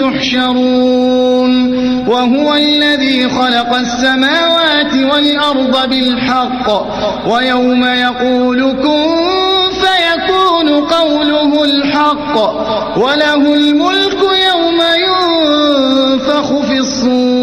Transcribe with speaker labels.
Speaker 1: تحشرون وهو الذي خلق السماوات والأرض بالحق ويوم يقول كن فيكون قوله الحق وله الملك يوم ينفخ في الصور